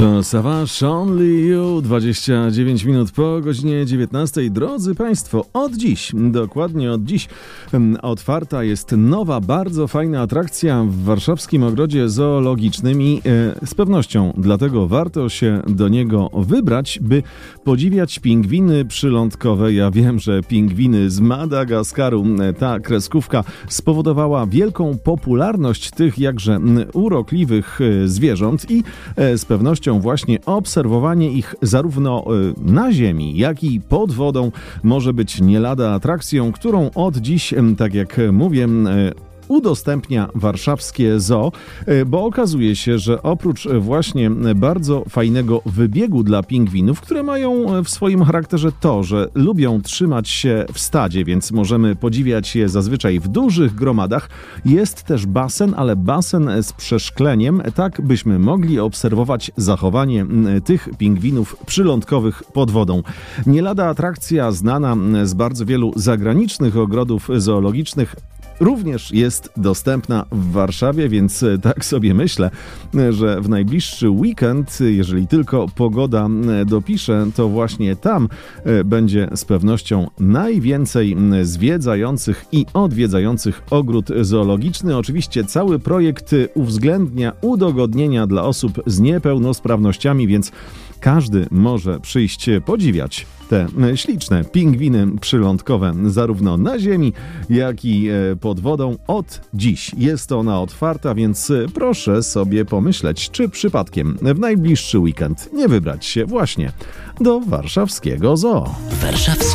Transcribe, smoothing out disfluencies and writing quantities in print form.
To Savage Only You, 29 minut po godzinie 19. Drodzy Państwo, dokładnie od dziś, otwarta jest nowa, bardzo fajna atrakcja w warszawskim ogrodzie zoologicznym i z pewnością dlatego warto się do niego wybrać, by podziwiać pingwiny przylądkowe. Ja wiem, że pingwiny z Madagaskaru, ta kreskówka spowodowała wielką popularność tych jakże urokliwych zwierząt i z pewnością właśnie obserwowanie ich zarówno na ziemi, jak i pod wodą może być nie lada atrakcją, którą od dziś, tak jak mówię, udostępnia warszawskie zoo, bo okazuje się, że oprócz właśnie bardzo fajnego wybiegu dla pingwinów, które mają w swoim charakterze to, że lubią trzymać się w stadzie, więc możemy podziwiać je zazwyczaj w dużych gromadach, jest też basen, ale basen z przeszkleniem, tak byśmy mogli obserwować zachowanie tych pingwinów przylądkowych pod wodą. Nie lada atrakcja znana z bardzo wielu zagranicznych ogrodów zoologicznych, również jest dostępna w Warszawie, więc tak sobie myślę, że w najbliższy weekend, jeżeli tylko pogoda dopisze, to właśnie tam będzie z pewnością najwięcej zwiedzających i odwiedzających ogród zoologiczny. Oczywiście cały projekt uwzględnia udogodnienia dla osób z niepełnosprawnościami, więc każdy może przyjść podziwiać te śliczne pingwiny przylądkowe zarówno na ziemi, jak i pod wodą. Od dziś jest ona otwarta, więc proszę sobie pomyśleć, czy przypadkiem w najbliższy weekend nie wybrać się właśnie do warszawskiego zoo.